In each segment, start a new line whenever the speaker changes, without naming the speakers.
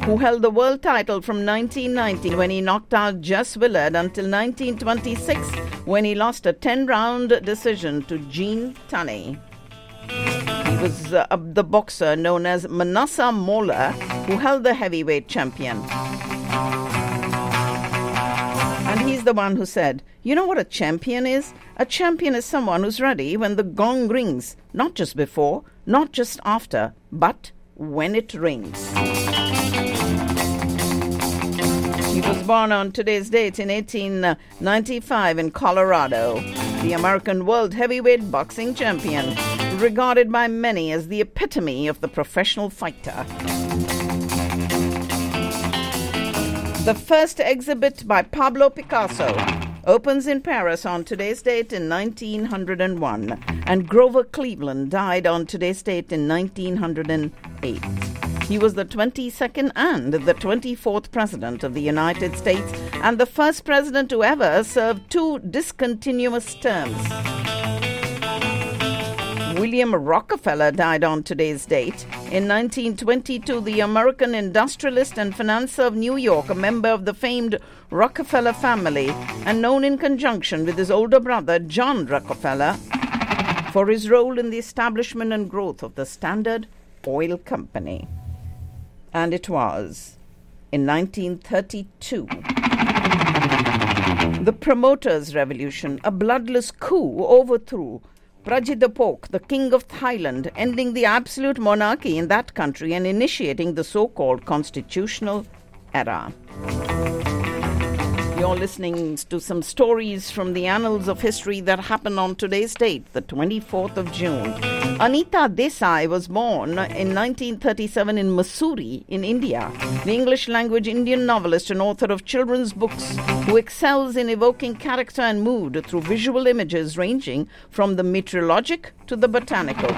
who held the world title from 1990 when he knocked out Jess Willard until 1926 when he lost a 10-round decision to Gene Tunney. He was the boxer known as Manasseh Moller, who held the heavyweight champion. And he's the one who said, "You know what a champion is? A champion is someone who's ready when the gong rings, not just before, not just after, but when it rings." He was born on today's date in 1895 in Colorado. The American World Heavyweight Boxing Champion, regarded by many as the epitome of the professional fighter. The first exhibit by Pablo Picasso opens in Paris on today's date in 1901, and Grover Cleveland died on today's date in 1908. He was the 22nd and the 24th President of the United States and the first president to ever serve 2 discontinuous terms. William Rockefeller died on today's date. In 1922, the American industrialist and financier of New York, a member of the famed Rockefeller family, and known in conjunction with his older brother, John Rockefeller, for his role in the establishment and growth of the Standard Oil Company. And it was in 1932. The Promoters' Revolution, a bloodless coup, overthrew Prajitapok, the King of Thailand, ending the absolute monarchy in that country and initiating the so-called constitutional era. You're listening to some stories from the annals of history that happened on today's date, the 24th of June. Anita Desai was born in 1937 in Mussoorie, in India. The English-language Indian novelist and author of children's books who excels in evoking character and mood through visual images ranging from the meteorologic to the botanical.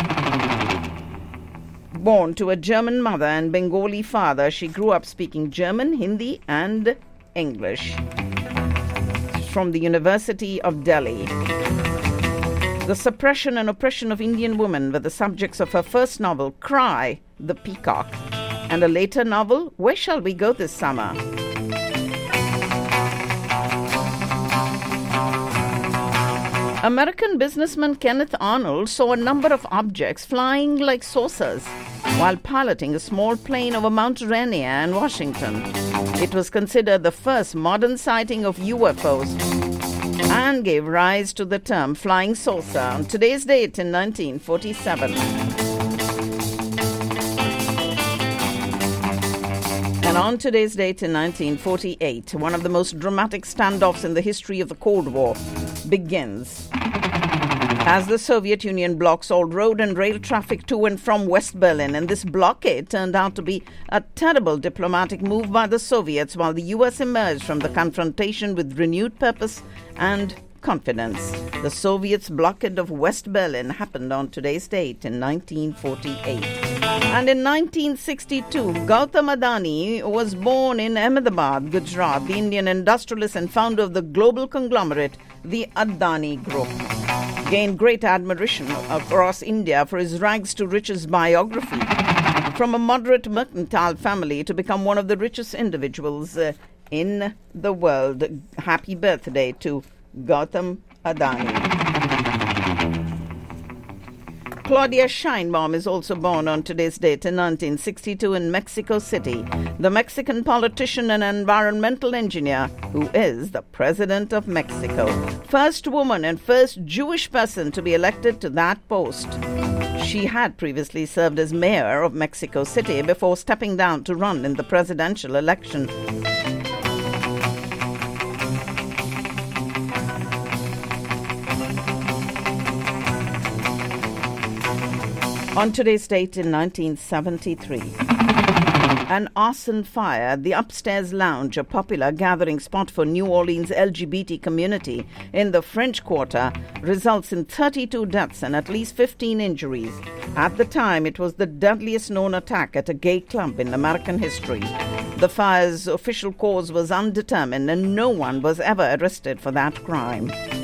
Born to a German mother and Bengali father, she grew up speaking German, Hindi, and English. From the University of Delhi. The suppression and oppression of Indian women were the subjects of her first novel, Cry, the Peacock, and a later novel, Where Shall We Go This Summer? American businessman Kenneth Arnold saw a number of objects flying like saucers while piloting a small plane over Mount Rainier in Washington. It was considered the first modern sighting of UFOs and gave rise to the term flying saucer on today's date in 1947. And on today's date in 1948, one of the most dramatic standoffs in the history of the Cold War begins as the Soviet Union blocks all road and rail traffic to and from West Berlin. And this blockade turned out to be a terrible diplomatic move by the Soviets, while the US emerged from the confrontation with renewed purpose and confidence. The Soviets' blockade of West Berlin happened on today's date in 1948. And in 1962, Gautam Adani was born in Ahmedabad, Gujarat, the Indian industrialist and founder of the global conglomerate, the Adani Group. Gained great admiration across India for his rags to riches biography. From a moderate mercantile family to become one of the richest individuals in the world. Happy birthday to Gautam Adani. Claudia Sheinbaum is also born on today's date in 1962 in Mexico City. The Mexican politician and environmental engineer who is the President of Mexico. First woman and first Jewish person to be elected to that post. She had previously served as mayor of Mexico City before stepping down to run in the presidential election. On today's date in 1973, an arson fire at the Upstairs Lounge, a popular gathering spot for New Orleans' LGBT community in the French Quarter, results in 32 deaths and at least 15 injuries. At the time, it was the deadliest known attack at a gay club in American history. The fire's official cause was undetermined and no one was ever arrested for that crime.